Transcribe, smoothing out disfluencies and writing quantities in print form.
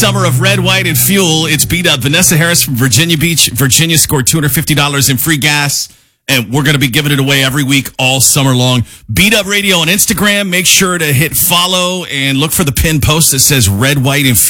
Summer of Red, White, and Fuel. It's beat up. Vanessa Harris from Virginia Beach, Virginia scored $250 in free gas. And we're going to be giving it away every week all summer long. Beat Up Radio on Instagram. Make sure to hit follow and look for the pinned post that says Red, White, and Fuel.